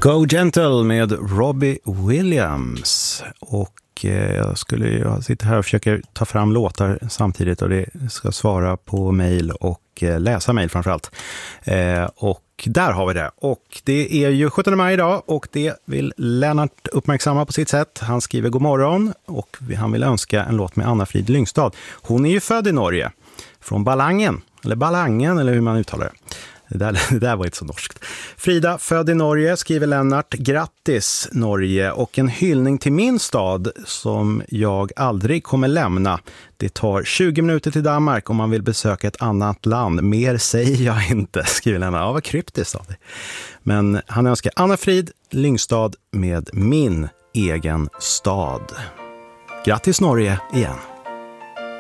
Go Gentle med Robbie Williams. Och jag sitter här och försöker ta fram låtar samtidigt, och det ska svara på mejl och läsa mejl framförallt. Och där har vi det. Och det är ju 17 maj idag, och det vill Lennart uppmärksamma på sitt sätt. Han skriver god morgon, och han vill önska en låt med Anna-Frid Lyngstad. Hon är ju född i Norge, från Ballangen, eller hur man uttalar det. Det där var inte så norskt. Frida, född i Norge, skriver Lennart. Grattis Norge, och en hyllning till min stad som jag aldrig kommer lämna. Det tar 20 minuter till Danmark om man vill besöka ett annat land. Mer säger jag inte, skriver Lennart. Ja, vad kryptiskt av det. Men han önskar Anna-Frid Lyngstad med Min egen stad. Grattis Norge igen.